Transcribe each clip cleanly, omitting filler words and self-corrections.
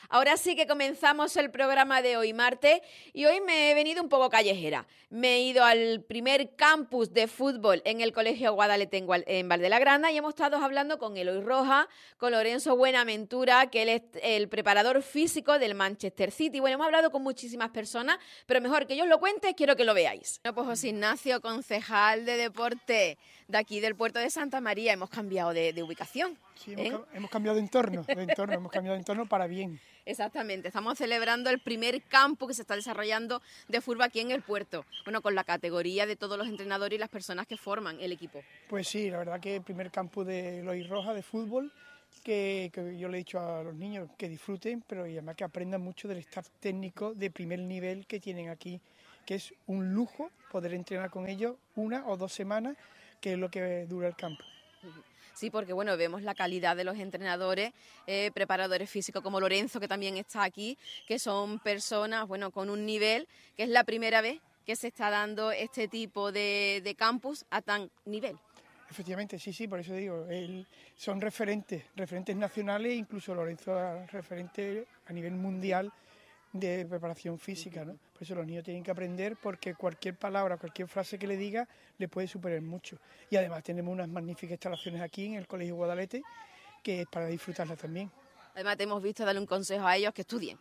Ahora sí que comenzamos el programa de hoy, martes, y hoy me he venido un poco callejera. Me he ido al primer campus de fútbol en el Colegio Guadalete en Val de la Granda y hemos estado hablando con Eloy Rojas, con Lorenzo Buenaventura, que él es el preparador físico del Manchester City. Bueno, hemos hablado con muchísimas personas, pero mejor que yo os lo cuente, quiero que lo veáis. Bueno, pues José Ignacio, concejal de deporte de aquí del puerto de Santa María, hemos cambiado de ubicación. Sí, hemos cambiado de entorno, hemos cambiado de entorno para bien. Exactamente, estamos celebrando el primer campo que se está desarrollando de fútbol aquí en el puerto, bueno, con la categoría de todos los entrenadores y las personas que forman el equipo. Pues sí, la verdad que el primer campo de Eloy Rojas de fútbol, que yo le he dicho a los niños que disfruten, pero además que aprendan mucho del staff técnico de primer nivel que tienen aquí, que es un lujo poder entrenar con ellos 1 o 2 semanas, que es lo que dura el campo. Sí, porque bueno, vemos la calidad de los entrenadores, preparadores físicos como Lorenzo, que también está aquí, que son personas, bueno, con un nivel, que es la primera vez que se está dando este tipo de campus a tan nivel. Efectivamente, sí, por eso digo, son referentes nacionales, incluso Lorenzo es referente a nivel mundial de preparación física, ¿no? Por eso los niños tienen que aprender, porque cualquier palabra, cualquier frase que le diga le puede superar mucho. Y además tenemos unas magníficas instalaciones aquí en el Colegio Guadalete, que es para disfrutarlas también. Además te hemos visto darle un consejo a ellos que estudien.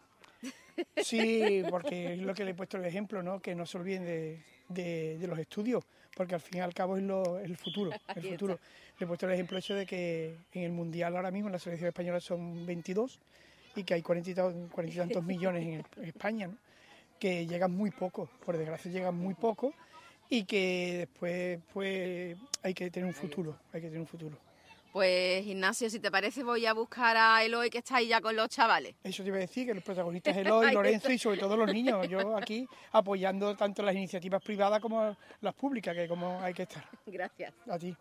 Sí, porque es lo que le he puesto el ejemplo, ¿no? Que no se olviden de los estudios, porque al fin y al cabo es el futuro. Le he puesto el ejemplo hecho de que en el Mundial ahora mismo en la selección española son 22 y que hay 40 y tantos millones en España, ¿no? Que llegan muy poco, por desgracia llegan muy poco, y que después pues hay que tener un futuro. Pues Ignacio, si te parece voy a buscar a Eloy, que está ahí ya con los chavales. Eso te iba a decir, que los protagonistas Eloy, Lorenzo y sobre todo los niños. Yo aquí apoyando tanto las iniciativas privadas como las públicas, que como hay que estar. Gracias. A ti.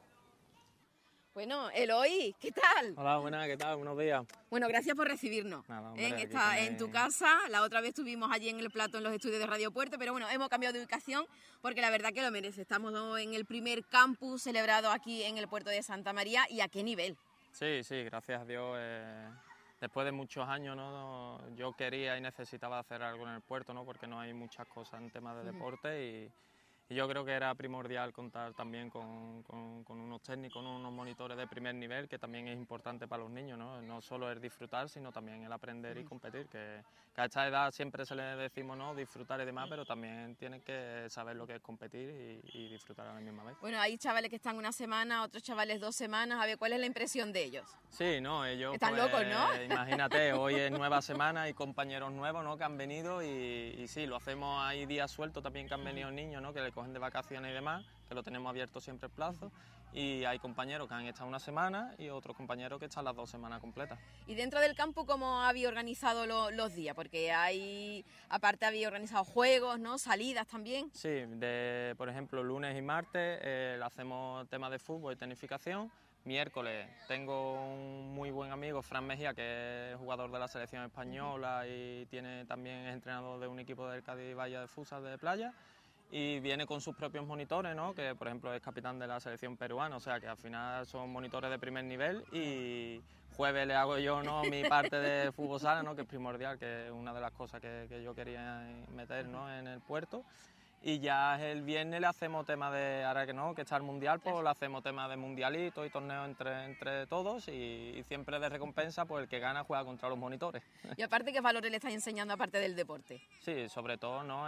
Bueno, Eloy, ¿qué tal? Hola, buenas, ¿qué tal? Buenos días. Bueno, gracias por recibirnos. Nada, hombre, Está en tu casa, la otra vez estuvimos allí en el plato en los estudios de Radio Puerto, pero bueno, hemos cambiado de ubicación porque la verdad que lo merece. Estamos en el primer campus celebrado aquí en el puerto de Santa María, ¿y a qué nivel? Sí, gracias a Dios. Después de muchos años, ¿no? Yo quería y necesitaba hacer algo en el puerto, ¿no? Porque no hay muchas cosas en temas de deporte y yo creo que era primordial contar también con unos técnicos, unos monitores de primer nivel, que también es importante para los niños, ¿no? No solo el disfrutar, sino también el aprender y competir, que a esta edad siempre se les decimos, ¿no? Disfrutar y demás, pero también tienen que saber lo que es competir y disfrutar a la misma vez. Bueno, hay chavales que están 1 semana, otros chavales 2 semanas, a ver, ¿cuál es la impresión de ellos? Sí, no, ellos... Están pues, locos, ¿no? Imagínate, hoy es nueva semana, hay compañeros nuevos, ¿no? Que han venido y sí, lo hacemos, hay días sueltos también que han venido niños, ¿no? Que le cogen de vacaciones y demás, que lo tenemos abierto siempre el plazo, y hay compañeros que han estado 1 semana y otros compañeros que están las 2 semanas completas. Y dentro del campo, ¿cómo habéis organizado los días? Porque aparte habéis organizado juegos, ¿no? Salidas también. Sí, por ejemplo, lunes y martes hacemos temas de fútbol y tecnificación. Miércoles tengo un muy buen amigo, Fran Mejía, que es jugador de la selección española y también es entrenador de un equipo del Cádiz Valle de Futsal de playa. Y viene con sus propios monitores, ¿no? Que por ejemplo es capitán de la selección peruana, o sea que al final son monitores de primer nivel, y jueves le hago yo, ¿no? Mi parte de fútbol sala, ¿no? Que es primordial, que es una de las cosas que yo quería meter, ¿no? En el puerto. Y ya el viernes le hacemos tema ahora que no, que está el mundial, pues le hacemos tema de mundialito y torneos entre todos, y siempre de recompensa, pues el que gana juega contra los monitores. Y aparte, ¿qué valores le estáis enseñando aparte del deporte? Sí, sobre todo, ¿no?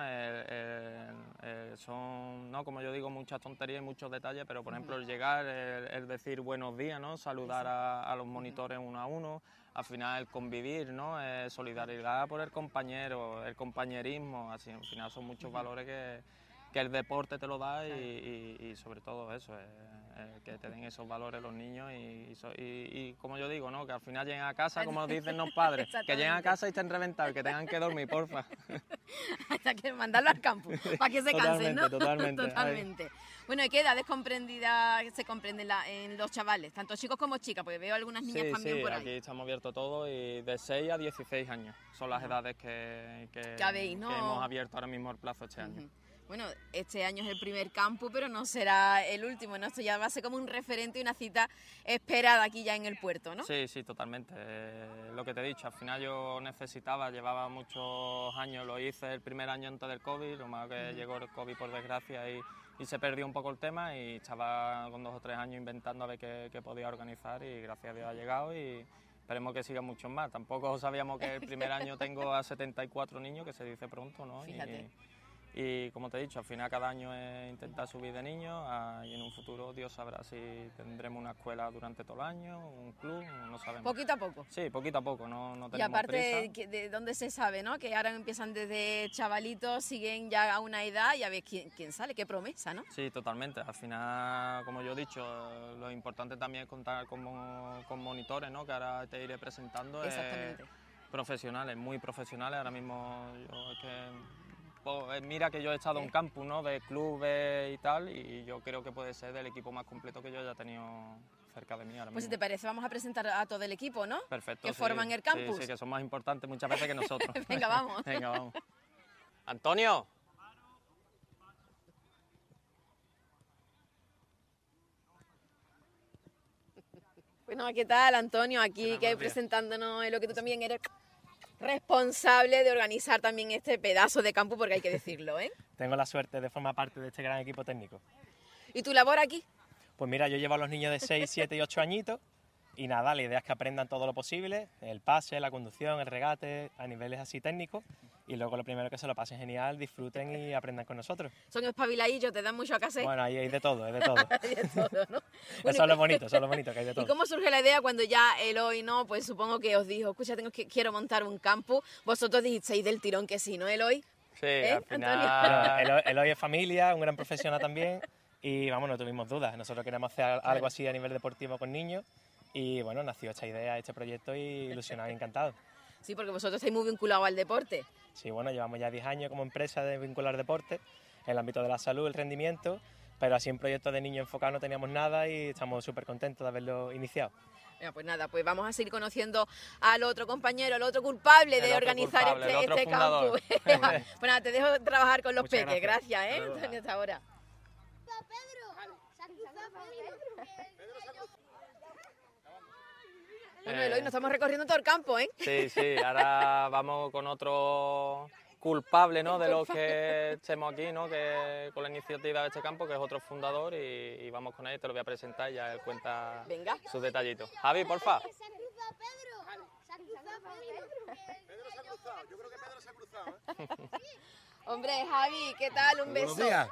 Son, ¿no? Como yo digo, muchas tonterías y muchos detalles, pero por ejemplo el llegar, el decir buenos días, ¿no? Saludar a los monitores 1 a 1, al final el convivir, ¿no? Solidaridad por el compañero, el compañerismo, así, al final son muchos valores que el deporte te lo da, y sobre todo eso, que te den esos valores los niños y como yo digo, ¿no? Que al final lleguen a casa, como dicen los padres, que lleguen a casa y estén reventados, que tengan que dormir, porfa. Hasta que mandarlo al campo, para que se cansen, ¿no? Totalmente. Bueno, ¿y qué edades comprendidas se comprenden en los chavales? Tanto chicos como chicas, porque veo algunas niñas también por ahí. Sí, aquí estamos abiertos todos, y de 6 a 16 años son las edades que ya veis, ¿no? Que hemos abierto ahora mismo el plazo este año. Bueno, este año es el primer campus, pero no será el último, ¿no? Esto ya va a ser como un referente y una cita esperada aquí ya en el puerto, ¿no? Sí, sí, totalmente. Lo que te he dicho, al final yo llevaba muchos años, lo hice el primer año antes del COVID, lo malo que llegó el COVID por desgracia y se perdió un poco el tema y estaba con 2 o 3 años inventando a ver qué podía organizar y gracias a Dios ha llegado y esperemos que sigan muchos más. Tampoco sabíamos que el primer año tengo a 74 niños, que se dice pronto, ¿no? Fíjate. Y como te he dicho, al final cada año es intentar subir de niños y en un futuro Dios sabrá si tendremos una escuela durante todo el año, un club, no sabemos. Poquito a poco. Sí, poquito a poco, no tenemos Y aparte, prisa. ¿de dónde se sabe, no? Que ahora empiezan desde chavalitos, siguen ya a una edad y a ver quién sale, qué promesa, ¿no? Sí, totalmente. Al final, como yo he dicho, lo importante también es contar con monitores, ¿no? Que ahora te iré presentando. Exactamente. Profesionales, muy profesionales. Ahora mismo yo es que... Mira que yo he estado en campus, ¿no? De clubes y tal, y yo creo que puede ser del equipo más completo que yo haya tenido cerca de mí ahora Pues si mismo. te parece, vamos a presentar a todo el equipo, ¿no? Perfecto. Que sí, forman el campus. Sí, sí, que son más importantes muchas veces que nosotros. Venga, vamos. Venga, vamos. Antonio. Bueno, ¿qué tal, Antonio? Aquí que presentándonos en lo que tú también eres responsable de organizar también este pedazo de campo, porque hay que decirlo, ¿eh? Tengo la suerte de formar parte de este gran equipo técnico. ¿Y tu labor aquí? Pues mira, yo llevo a los niños de 6, 7 y 8 añitos y nada, la idea es que aprendan todo lo posible, el pase, la conducción, el regate, a niveles así técnicos y luego lo primero que se lo pasen genial, disfruten y aprendan con nosotros. Son espabiladillos, te dan mucho que hacer. Bueno, ahí hay de todo, hay de todo. Hay de todo, ¿no? Eso es lo bonito, que hay de todo. ¿Y cómo surge la idea cuando ya Eloy, no? Pues supongo que os dijo, escucha, quiero montar un campus. Vosotros dijisteis del tirón que sí, ¿no, Eloy? Sí, Al final... Bueno, Eloy es familia, un gran profesional también y vamos, no tuvimos dudas. Nosotros queríamos hacer algo así a nivel deportivo con niños y bueno, nació esta idea, este proyecto y ilusionado y encantado. Sí, porque vosotros estáis muy vinculados al deporte. Sí, bueno, llevamos ya 10 años como empresa de vincular deporte en el ámbito de la salud, el rendimiento, pero así en proyectos de niños enfocados no teníamos nada y estamos súper contentos de haberlo iniciado. Venga, pues nada, pues vamos a seguir conociendo al otro compañero, al otro culpable de organizar este campus. Pues nada, te dejo trabajar con los Muchas peques. gracias. Gracias, Antonio, hasta ahora. Bueno, Eloy, nos estamos recorriendo todo el campo, ¿eh? Sí, sí, ahora vamos con otro culpable, ¿no? De los que estemos aquí, ¿no? Que con la iniciativa de este campo, que es otro fundador y vamos con él, te lo voy a presentar y ya él cuenta sus detallitos. Javi, porfa. Se ha cruzado Pedro. Se ha cruzado Pedro. Pedro se ha cruzado. Yo creo que Pedro se ha cruzado, Hombre, Javi, ¿qué tal? Un beso. Buenos días.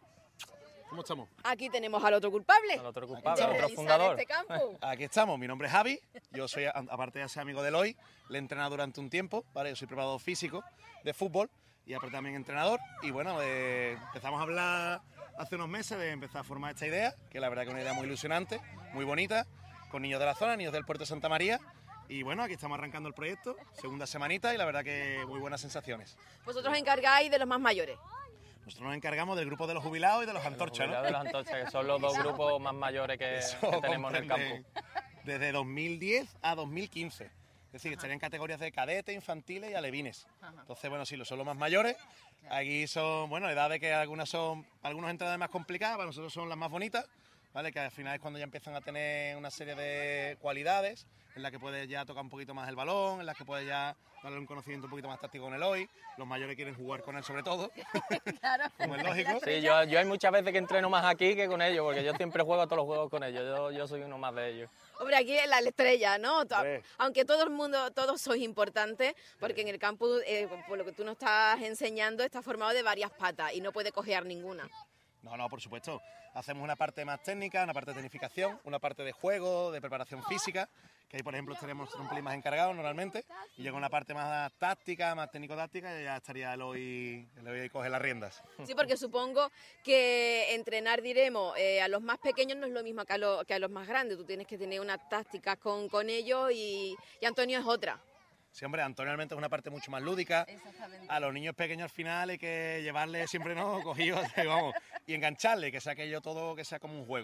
¿Cómo estamos? Aquí tenemos al otro culpable. El otro culpable, de otro realizar fundador. este campus. Aquí estamos, mi nombre es Javi, yo soy, aparte de ser amigo de Eloy, le he entrenado durante un tiempo, ¿vale? Yo soy preparador físico de fútbol y aparte también entrenador y bueno, empezamos a hablar hace unos meses de empezar a formar esta idea, que la verdad que es una idea muy ilusionante, muy bonita, con niños de la zona, niños del puerto de Santa María y bueno, aquí estamos arrancando el proyecto, segunda semanita y la verdad que muy buenas sensaciones. Vosotros os encargáis de los más mayores. Nosotros nos encargamos del grupo de los jubilados y de los antorchas, ¿no? De los antorchas, que son los dos grupos más mayores que tenemos en el comprende campo. Desde 2010 a 2015. Es decir, estarían en categorías de cadetes, infantiles y alevines. Entonces, bueno, sí, son los más mayores. Aquí son, bueno, edades que algunos entran más complicadas, para nosotros son las más bonitas, ¿vale? Que al final es cuando ya empiezan a tener una serie de cualidades, en las que puedes ya tocar un poquito más el balón, en las que puedes ya darle un conocimiento un poquito más táctico con Eloy. Los mayores quieren jugar con él sobre todo, Claro. como es lógico. Sí, yo hay muchas veces que entreno más aquí que con ellos, porque yo siempre juego todos los juegos con ellos, yo soy uno más de ellos. Hombre, aquí es la estrella, ¿no? Hombre. Aunque todo el mundo, todos sois importantes, porque en el campus, por lo que tú nos estás enseñando, está formado de varias patas y no puede cojear ninguna. No, por supuesto. Hacemos una parte más técnica, una parte de tecnificación, una parte de juego, de preparación física, que ahí, por ejemplo, tenemos un pelín más encargado normalmente, y llega una parte más táctica, más técnico-táctica, y ya estaría Eloy y coge las riendas. Sí, porque supongo que entrenar, diremos, a los más pequeños no es lo mismo que a los más grandes. Tú tienes que tener una táctica con ellos y Antonio es otra. Sí, hombre, Antonio realmente es una parte mucho más lúdica. Exactamente. A los niños pequeños al final hay que llevarle siempre, ¿no? Cogidos, vamos, y engancharle, que sea aquello todo, que sea como un juego.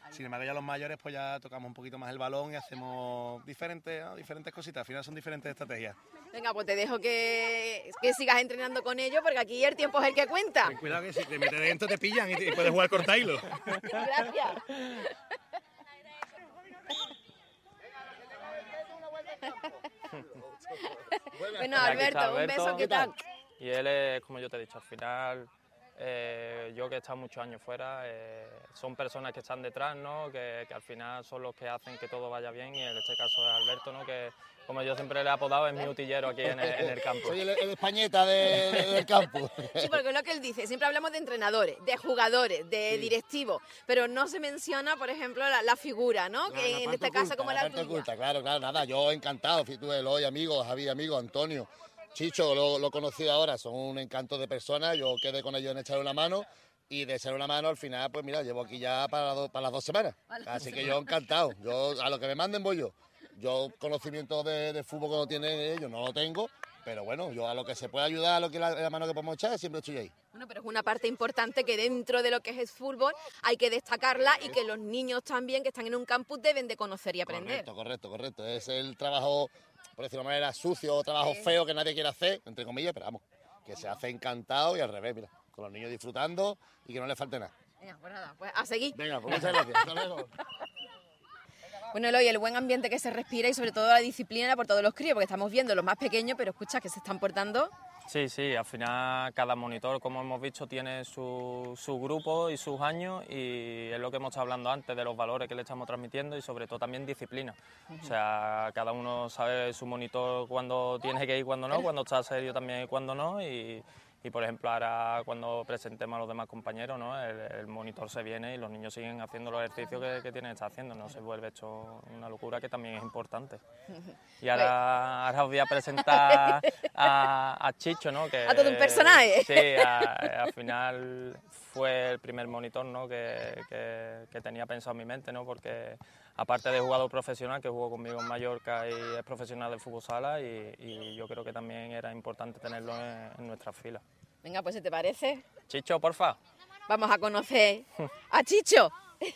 Sin embargo, ya los mayores pues ya tocamos un poquito más el balón y hacemos diferentes cositas. Al final son diferentes estrategias. Venga, pues te dejo que sigas entrenando con ellos, porque aquí el tiempo es el que cuenta. Ten cuidado que si te metes dentro te pillan y puedes jugar corta hilo. Gracias. Bueno, Alberto, un beso, ¿qué tal? Y él es, como yo te he dicho, al final, yo que he estado muchos años fuera, son personas que están detrás, ¿no? Que al final son los que hacen que todo vaya bien, y en este caso es Alberto, ¿no? Que, como yo siempre le he apodado, es mi utillero aquí en el campo. Soy el españeta del campo. Sí, porque es lo que él dice, siempre hablamos de entrenadores, de jugadores, de directivos, pero no se menciona, por ejemplo, la figura, ¿no? Que en este caso como la tuya. Claro, nada, yo encantado, tú, Eloy, amigo, Javi, amigo, Antonio, Chicho, lo he conocido ahora, son un encanto de personas, yo quedé con ellos en echarle una mano, y de echarle una mano al final, pues mira, llevo aquí ya para las 2 semanas, así que yo encantado, yo a lo que me manden voy yo. Yo conocimiento de fútbol que no tienen ellos no lo tengo, pero bueno, yo a lo que se pueda ayudar, a lo que la mano que podemos echar, siempre estoy ahí. Bueno, pero es una parte importante que dentro de lo que es el fútbol hay que destacarla, y que los niños también que están en un campus deben de conocer y aprender. Correcto. Es el trabajo, por decirlo de manera, sucio, trabajo feo que nadie quiere hacer, entre comillas, pero vamos, que se hace encantado y al revés, mira, con los niños disfrutando y que no les falte nada. Venga, pues nada, pues a seguir. Venga, pues muchas gracias. Hasta luego. Bueno, Eloy, el buen ambiente que se respira y sobre todo la disciplina por todos los críos, porque estamos viendo los más pequeños, pero escucha que se están portando. Sí, al final cada monitor, como hemos visto, tiene su grupo y sus años, y es lo que hemos estado hablando antes de los valores que le estamos transmitiendo, y sobre todo también disciplina. O sea, cada uno sabe su monitor cuándo tiene que ir, cuándo no, cuándo está serio también y cuándo no, y por ejemplo ahora cuando presentemos a los demás compañeros, ¿no? el monitor se viene y los niños siguen haciendo los ejercicios que tienen que estar haciendo, no se vuelve esto una locura, que también es importante. Y ahora os voy a presentar a Chicho, ¿no? Que, a todo un personaje. Sí, al final fue el primer monitor, ¿no? que tenía pensado en mi mente, ¿no? Porque aparte de jugador profesional, que jugó conmigo en Mallorca y es profesional del fútbol sala, y yo creo que también era importante tenerlo en nuestras filas. Venga, pues si te parece, Chicho, porfa. vamos a conocer a Chicho,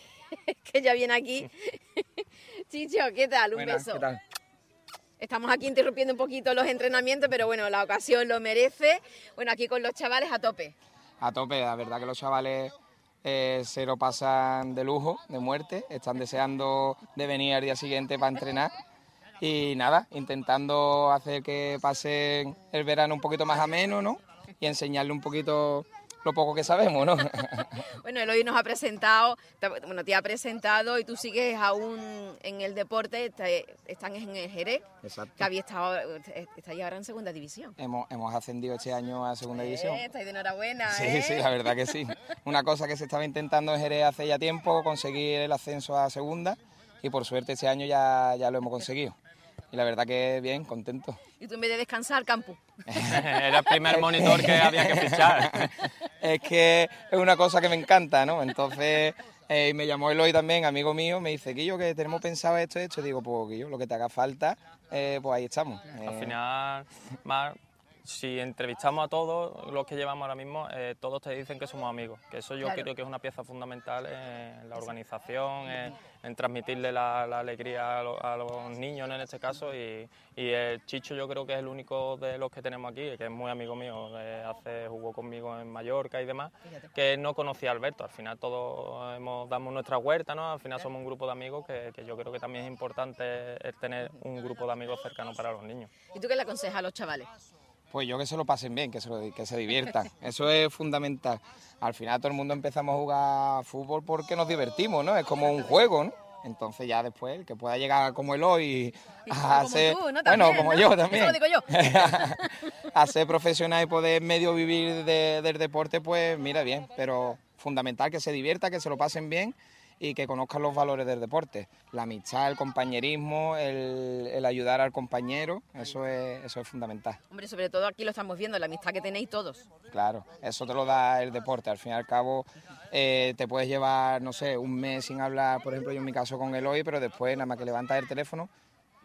que ya viene aquí. Chicho, ¿qué tal? Un beso. ¿Qué tal? Estamos aquí interrumpiendo un poquito los entrenamientos, pero bueno, la ocasión lo merece. Bueno, aquí con los chavales a tope. A tope, la verdad que los chavales se lo pasan de lujo, de muerte, están deseando de venir al día siguiente para entrenar, y nada, intentando hacer que pasen el verano un poquito más ameno, ¿no? Y enseñarle un poquito lo poco que sabemos, ¿no? Bueno, Eloy nos ha presentado, te ha presentado, y tú sigues aún en el deporte, están en el Jerez, Exacto. que había estáis ahora en segunda división. Hemos ascendido este año a segunda división. Estáis de enhorabuena, Sí, sí, la verdad que sí. Una cosa que se estaba intentando en Jerez hace ya tiempo, conseguir el ascenso a segunda, y por suerte este año ya lo hemos conseguido. Y la verdad que bien, contento. Y tú en vez de descansar, campus. Era el primer monitor que había que fichar. Es que es una cosa que me encanta, ¿no? Entonces me llamó Eloy también, amigo mío, me dice, Guillo, que tenemos pensado esto. Digo, pues Guillo, lo que te haga falta, pues ahí estamos. Al final, si entrevistamos a todos los que llevamos ahora mismo, todos te dicen que somos amigos, que eso yo creo que es una pieza fundamental en la organización, en transmitirle la alegría a los niños en este caso, y el Chicho yo creo que es el único de los que tenemos aquí, que es muy amigo mío, jugó conmigo en Mallorca y demás, que no conocía a Alberto. Al final todos damos nuestra huerta, ¿no? Al final somos un grupo de amigos que yo creo que también es importante el tener un grupo de amigos cercanos para los niños. ¿Y tú qué le aconsejas a los chavales? Pues yo que se lo pasen bien, que se diviertan. Eso es fundamental. Al final todo el mundo empezamos a jugar fútbol porque nos divertimos, ¿no? Es como un juego, ¿no? Entonces ya después el que pueda llegar como Eloy a ser... Como tú, ¿no? Bueno, También, como ¿no? yo también. Eso lo digo yo. A ser profesional y poder medio vivir del deporte, pues mira bien. Pero fundamental que se divierta, que se lo pasen bien y que conozcan los valores del deporte. La amistad, el compañerismo, el ayudar al compañero, eso es fundamental. Hombre, sobre todo aquí lo estamos viendo, la amistad que tenéis todos. Claro, eso te lo da el deporte. Al fin y al cabo te puedes llevar, no sé, un mes sin hablar, por ejemplo, yo en mi caso con Eloy, pero después nada más que levantas el teléfono,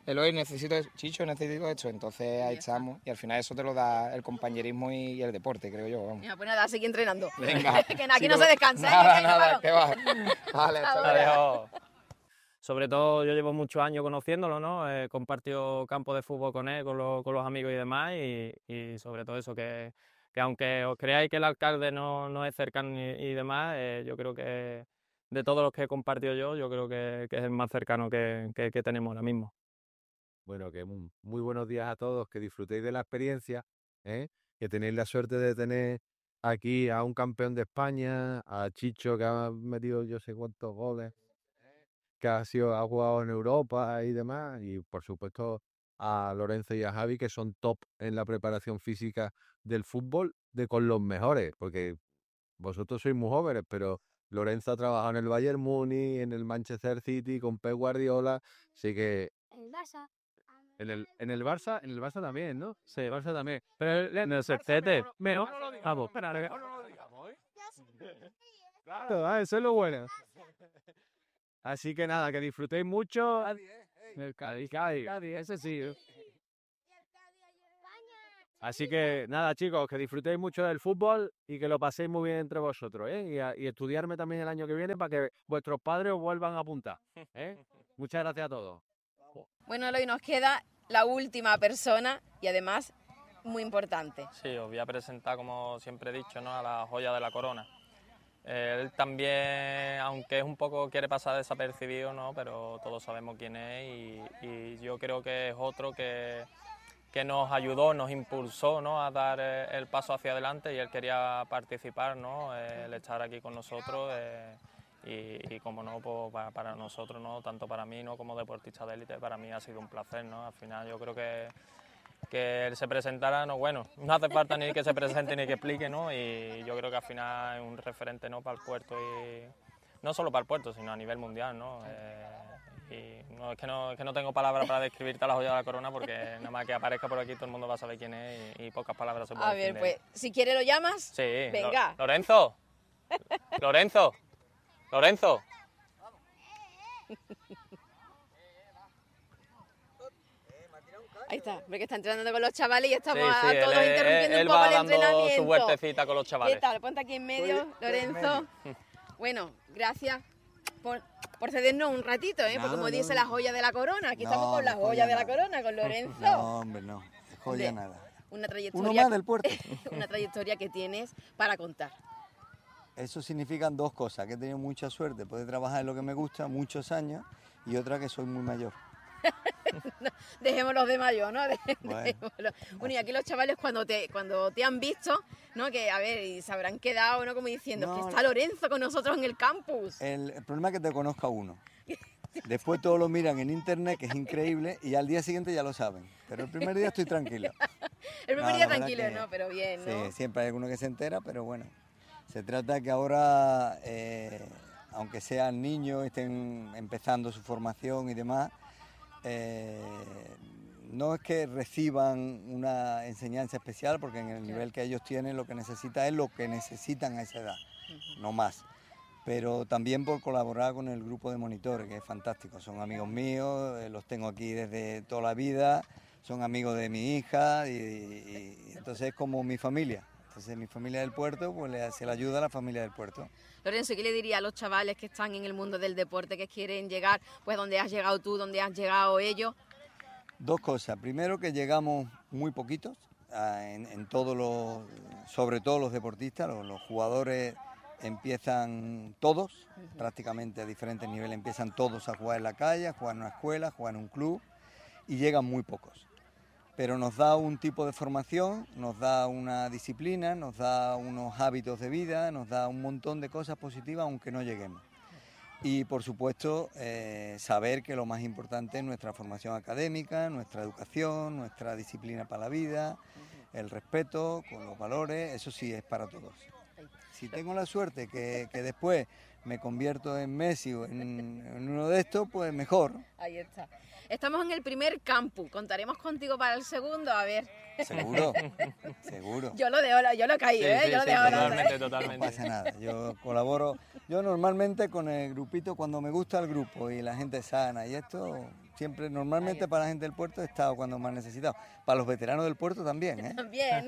Eloy, necesito esto, Chicho, necesito esto. Entonces ahí estamos. Y al final eso te lo da el compañerismo y el deporte, creo yo. Vamos. Mira, pues nada, sigue entrenando. Venga. Que aquí no se descansa. Nada, que va. Vale, Adiós. Sobre todo yo llevo muchos años conociéndolo, ¿no? He compartido campo de fútbol con él, con los amigos y demás, y sobre todo eso, que aunque os creáis que el alcalde no es cercano y demás, yo creo que de todos los que he compartido yo creo que es el más cercano que tenemos ahora mismo. Bueno, que muy buenos días a todos, que disfrutéis de la experiencia, ¿eh? Que tenéis la suerte de tener aquí a un campeón de España, a Chicho, que ha metido yo sé cuántos goles, que ha jugado en Europa y demás, y por supuesto a Lorenzo y a Javi, que son top en la preparación física del fútbol, con los mejores, porque vosotros sois muy jóvenes, pero Lorenzo ha trabajado en el Bayern Múnich, en el Manchester City, con Pep Guardiola, así que... El Barça. En el Barça también, ¿no? Sí, el Barça también. Pero En el sextete. Mejor. Vamos, espera. Claro, eso es lo bueno. Así que nada, que disfrutéis mucho. El Cádiz, ese sí. Así que nada, chicos, que disfrutéis mucho del fútbol y que lo paséis muy bien entre vosotros, ¿eh? Y estudiarme también el año que viene para que vuestros padres os vuelvan a apuntar, ¿eh? Muchas gracias a todos. Bueno, Eloy, nos queda la última persona y además muy importante. Sí, os voy a presentar, como siempre he dicho, ¿no? A la joya de la corona. Él también, aunque es un poco quiere pasar desapercibido, ¿no? Pero todos sabemos quién es y yo creo que es otro que nos ayudó, nos impulsó, ¿no? A dar el paso hacia adelante y él quería participar, ¿no? El estar aquí con nosotros y como no, pues para nosotros, ¿no? Tanto para mí, ¿no? Como deportista de élite, para mí ha sido un placer, ¿no? Al final yo creo que él se presentara, no, bueno, no hace falta ni que se presente ni que explique, ¿no? Y yo creo que al final es un referente, ¿no? Para el puerto y no solo para el puerto, sino a nivel mundial, ¿no? Y no, es que no tengo palabras para describirte a la joya de la corona porque nada más que aparezca por aquí todo el mundo va a saber quién es y pocas palabras se pueden A ver, decir. pues, si quiere lo llamas. Sí. Venga. Lorenzo. Ahí está, porque está entrenando con los chavales y estamos Sí, todos interrumpiendo él un poco va el dando entrenamiento. su vueltecita con los chavales. ¿Qué tal? Ponte aquí en medio, Lorenzo. Bueno, gracias por cedernos un ratito, ¿eh? Porque como dice la joya de la corona, aquí estamos con la joya de la corona, con Lorenzo. No, hombre, no, de joya nada. Una trayectoria, Uno más del puerto. Una trayectoria que tienes para contar. Eso significan dos cosas, que he tenido mucha suerte, poder trabajar en lo que me gusta muchos años, y otra que soy muy mayor. No, dejémoslos de mayo, ¿no? Bueno. Bueno, y aquí los chavales cuando te han visto, ¿no? Que, a ver, y se habrán quedado, ¿no? Como diciendo, No, que está Lorenzo con nosotros en el campus. El problema es que te conozca uno. Después todos lo miran en internet, que es increíble, y al día siguiente ya lo saben. Pero el primer día estoy tranquilo. El primer No, día la verdad tranquilo, que ¿no? Pero bien, ¿no? Sí, siempre hay alguno que se entera, pero bueno. Se trata que ahora, aunque sean niños, estén empezando su formación y demás, no es que reciban una enseñanza especial, porque en el nivel que ellos tienen lo que necesitan es lo que necesitan a esa edad, no más. Pero también por colaborar con el grupo de monitores, que es fantástico. Son amigos míos, los tengo aquí desde toda la vida, son amigos de mi hija y entonces es como mi familia. Entonces mi familia del puerto, pues se le ayuda a la familia del puerto. Lorenzo, ¿qué le diría a los chavales que están en el mundo del deporte, que quieren llegar, pues donde has llegado tú, donde han llegado ellos? Dos cosas. Primero, que llegamos muy poquitos, en todos los, sobre todo los deportistas, los jugadores empiezan todos, prácticamente a diferentes niveles, empiezan todos a jugar en la calle, a jugar en una escuela, a jugar en un club, y llegan muy pocos. Pero nos da un tipo de formación, nos da una disciplina, nos da unos hábitos de vida, nos da un montón de cosas positivas aunque no lleguemos. Y por supuesto saber que lo más importante es nuestra formación académica, nuestra educación, nuestra disciplina para la vida, el respeto con los valores, eso sí es para todos. Si tengo la suerte que después me convierto en Messi o en uno de estos, pues mejor. Ahí está. Estamos en el primer campus. Contaremos contigo para el segundo, a ver. Seguro, seguro. Yo lo he caído, Sí, yo lo sí, dejo totalmente. No pasa nada, yo colaboro, yo normalmente con el grupito, cuando me gusta el grupo y la gente sana y esto, Siempre, normalmente para la gente del puerto he estado cuando más necesitado. Para los veteranos del puerto también, ¿eh? También, ¿no?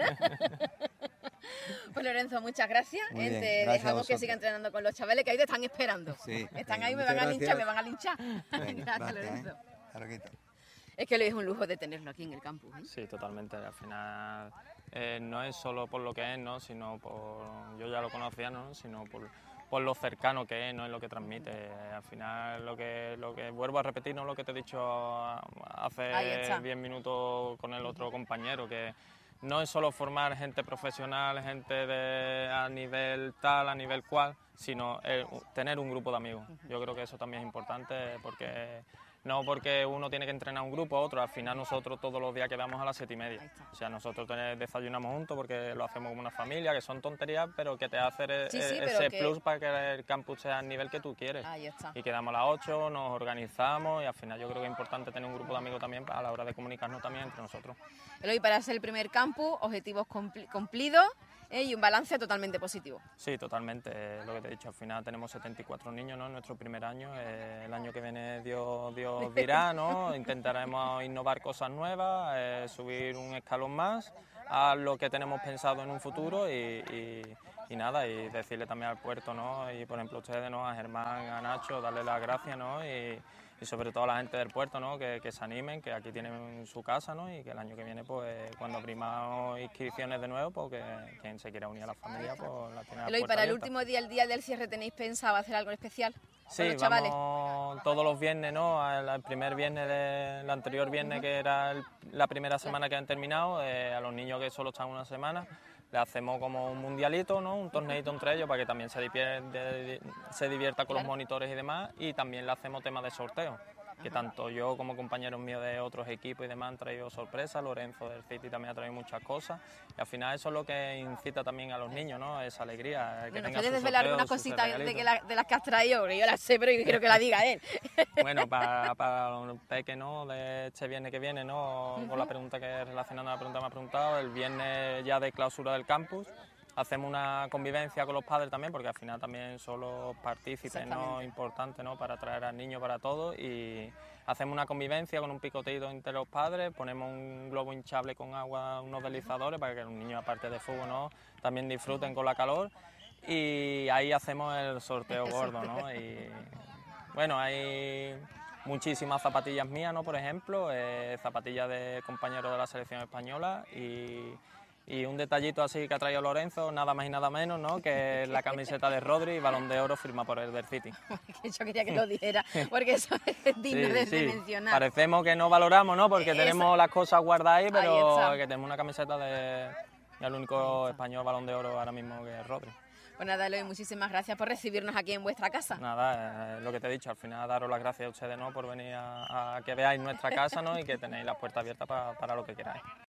Pues Lorenzo, muchas gracias. Muy bien, Te gracias a dejamos que vosotros. siga entrenando con los chavales que ahí te están esperando. Sí, Están venga, ahí, me muchas van a linchar, gracias. me van a linchar. Venga, Gracias, gracias, Lorenzo. Hasta luego. Es que lo es un lujo de tenerlo aquí en el campus, ¿eh? Sí, totalmente. Al final no es solo por lo que es, ¿no? Sino por, yo ya lo conocía, ¿no? Sino por lo cercano que es, no es lo que transmite. Al final lo que vuelvo a repetir, no lo que te he dicho hace 10 minutos con el otro compañero, que no es solo formar gente profesional, gente a nivel tal, a nivel cual, sino tener un grupo de amigos. Yo creo que eso también es importante, porque no porque uno tiene que entrenar un grupo, otro, al final nosotros todos los días quedamos a las 7:30. O sea, nosotros desayunamos juntos porque lo hacemos como una familia, que son tonterías, pero que te hace ese plus para que el campus sea al nivel que tú quieres. Ahí está. Y quedamos a las 8, nos organizamos y al final yo creo que es importante tener un grupo de amigos también a la hora de comunicarnos también entre nosotros. Eloy, para ser el primer campus, objetivos cumplidos y un balance totalmente positivo. Sí, totalmente. Lo que te he dicho, al final tenemos 74 niños, ¿no? En nuestro primer año. El año que viene Dios dirá, ¿no? Intentaremos innovar cosas nuevas, subir un escalón más a lo que tenemos pensado en un futuro y nada, y decirle también al puerto, ¿no? Y por ejemplo a ustedes, ¿no? A Germán, a Nacho, darle las gracias, ¿no? Y sobre todo a la gente del puerto, ¿no? Que se animen, que aquí tienen su casa, ¿no? Y que el año que viene, pues cuando abrimamos inscripciones de nuevo, pues que quien se quiera unir a la familia, pues la tiene a la Eloy, puerta para el abierta. último día, el día del cierre, ¿tenéis pensado hacer algo especial con Sí, los chavales? vamos todos los viernes, ¿no? El primer viernes del anterior viernes, que era la primera semana que han terminado, a los niños que solo están una semana, le hacemos como un mundialito, ¿no? Un torneito entre ellos para que también se divierta con los monitores y demás, y también le hacemos temas de sorteo, que tanto yo como compañeros míos de otros equipos y demás han traído sorpresas. Lorenzo del City también ha traído muchas cosas, y al final eso es lo que incita también a los niños, ¿no? Esa alegría. Que Bueno, tengan ¿puedes sus desvelar sorteos, alguna sus cosita regalitos. de las que has traído? Porque yo las sé, pero yo quiero que la diga él. Bueno, para los peques, ¿no? De este viernes que viene, ¿no? Con la pregunta que relacionando a la pregunta que me ha preguntado, el viernes ya de clausura del campus, hacemos una convivencia con los padres también, porque al final también son los partícipes, ¿no? Importantes, ¿no? Para traer al niño, para todo, y hacemos una convivencia con un picoteito entre los padres, ponemos un globo hinchable con agua, unos deslizadores, para que los niños, aparte de fútbol, ¿no? También disfruten con la calor, y ahí hacemos el sorteo gordo, ¿no? Y bueno, hay muchísimas zapatillas mías, ¿no? Por ejemplo, zapatillas de compañeros de la selección española, y un detallito así que ha traído Lorenzo, nada más y nada menos, ¿no? Que es la camiseta de Rodri y Balón de Oro firma por el del City. Yo quería que lo dijera, porque eso es digno de mencionar. Parecemos que no valoramos, ¿no? Porque tenemos las cosas guardadas ahí, pero Ahí que tenemos una camiseta del único español Balón de Oro ahora mismo, que es Rodri. Pues nada, Eloy, muchísimas gracias por recibirnos aquí en vuestra casa. Nada, lo que te he dicho, al final daros las gracias a ustedes, ¿no? Por venir a que veáis nuestra casa, ¿no? Y que tenéis las puertas abiertas para lo que queráis.